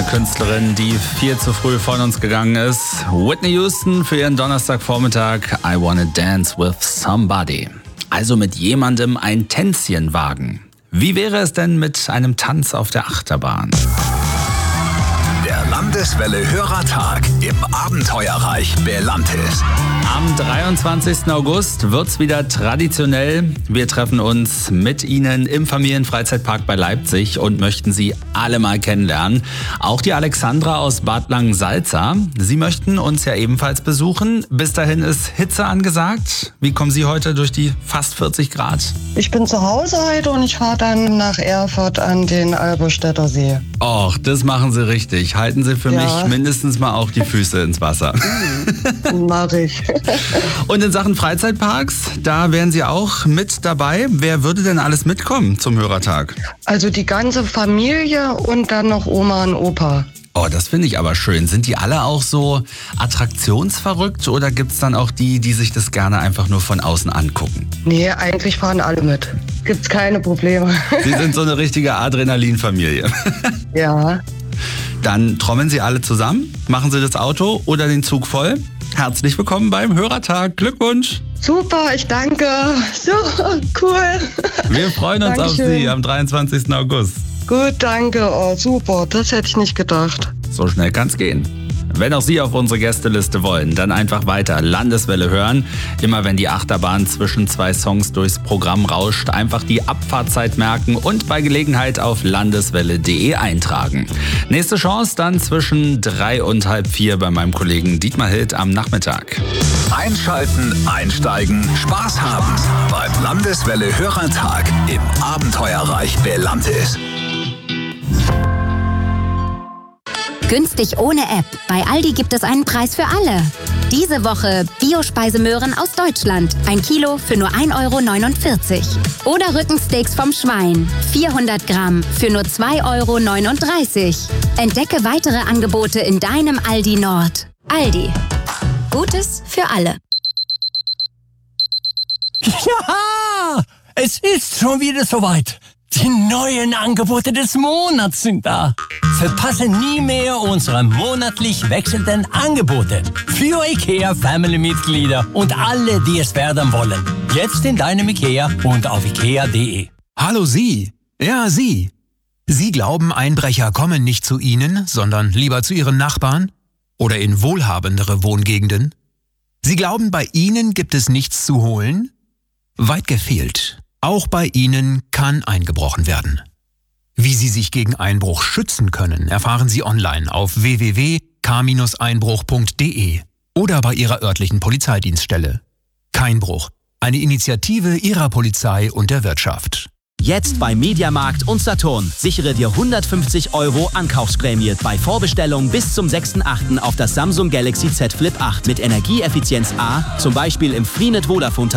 Künstlerin, die viel zu früh von uns gegangen ist. Whitney Houston für ihren Donnerstagvormittag. I Wanna Dance with Somebody. Also mit jemandem ein Tänzchen wagen. Wie wäre es denn mit einem Tanz auf der Achterbahn? Der Landeswelle Hörertag im Abenteuerreich Belantis. Am 23. August wird's wieder traditionell. Wir treffen uns mit Ihnen im Familienfreizeitpark bei Leipzig und möchten Sie alle mal kennenlernen. Auch die Alexandra aus Bad Langensalza. Sie möchten uns ja ebenfalls besuchen. Bis dahin ist Hitze angesagt. Wie kommen Sie heute durch die fast 40 Grad? Ich bin zu Hause heute und ich fahre dann nach Erfurt an den Alberstädter See. Och, das machen Sie richtig. Halten Sie für mich mindestens mal auch die Füße ins Wasser. Mach ich. Und in Sachen Freizeitparks, da wären Sie auch mit dabei. Wer würde denn alles mitkommen zum Hörertag? Also die ganze Familie und dann noch Oma und Opa. Oh, das finde ich aber schön. Sind die alle auch so attraktionsverrückt oder gibt es dann auch die sich das gerne einfach nur von außen angucken? Nee, eigentlich fahren alle mit. Gibt's keine Probleme. Sie sind so eine richtige Adrenalinfamilie. Ja. Dann trommeln Sie alle zusammen, machen Sie das Auto oder den Zug voll. Herzlich willkommen beim Hörertag. Glückwunsch. Super, ich danke. So, cool. Wir freuen uns auf Sie am 23. August. Gut, danke. Oh, super, das hätte ich nicht gedacht. So schnell kann's gehen. Wenn auch Sie auf unsere Gästeliste wollen, dann einfach weiter Landeswelle hören. Immer wenn die Achterbahn zwischen zwei Songs durchs Programm rauscht, einfach die Abfahrtzeit merken und bei Gelegenheit auf landeswelle.de eintragen. Nächste Chance dann zwischen 3 und halb 4 bei meinem Kollegen Dietmar Hild am Nachmittag. Einschalten, einsteigen, Spaß haben beim Landeswelle Hörertag im Abenteuerreich Belantis. Günstig ohne App. Bei Aldi gibt es einen Preis für alle. Diese Woche Biospeisemöhren aus Deutschland. 1 Kilo für nur 1,49 €. Oder Rückensteaks vom Schwein. 400 Gramm für nur 2,39 €. Entdecke weitere Angebote in deinem Aldi Nord. Aldi. Gutes für alle. Ja, es ist schon wieder soweit. Die neuen Angebote des Monats sind da. Verpasse nie mehr unsere monatlich wechselnden Angebote. Für IKEA-Family-Mitglieder und alle, die es werden wollen. Jetzt in deinem IKEA und auf ikea.de. Hallo Sie. Ja, Sie. Sie glauben, Einbrecher kommen nicht zu Ihnen, sondern lieber zu Ihren Nachbarn? Oder in wohlhabendere Wohngegenden? Sie glauben, bei Ihnen gibt es nichts zu holen? Weit gefehlt. Auch bei Ihnen kann eingebrochen werden. Wie Sie sich gegen Einbruch schützen können, erfahren Sie online auf www.k-einbruch.de oder bei Ihrer örtlichen Polizeidienststelle. Keinbruch, eine Initiative Ihrer Polizei und der Wirtschaft. Jetzt bei Mediamarkt und Saturn. Sichere dir 150 € Ankaufsprämie bei Vorbestellung bis zum 6.8. auf das Samsung Galaxy Z Flip 8 mit Energieeffizienz A, zum Beispiel im Freenet Vodafone